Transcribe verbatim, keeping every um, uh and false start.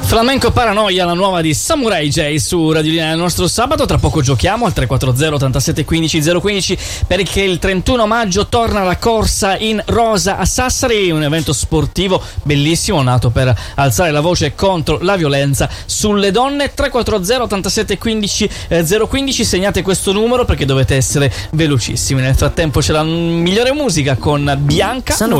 Flamenco Paranoia, la nuova di Samurai J su Radio Linea del nostro sabato. Tra poco giochiamo al tre quattro zero ottantasette quindici zero quindici perché il trentuno maggio torna la corsa in rosa a Sassari, un evento sportivo bellissimo nato per alzare la voce contro la violenza sulle donne. Tre quattro zero ottantasette quindici zero quindici, segnate questo numero perché dovete essere velocissimi. Nel frattempo c'è la migliore musica con Bianca. Noi